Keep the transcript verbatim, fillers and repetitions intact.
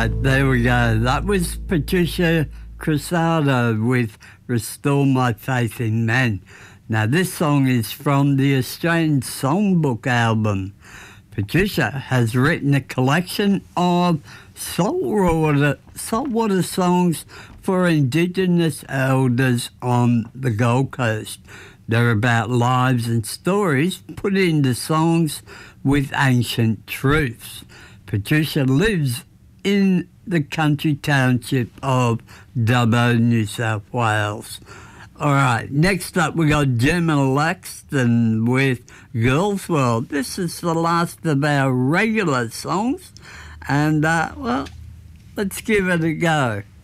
right, there we go. That was Patricia Cruzado with Restore My Faith in Men. Now, this song is from the Australian Songbook album. Patricia has written a collection of saltwater, saltwater songs for Indigenous elders on the Gold Coast. They're about lives and stories put into songs with ancient truths. Patricia lives in the country township of Dubbo, New South Wales. All right, next up we got Gemma Laxton with Girls World. This is the last of our regular songs, and, uh, well, let's give it a go.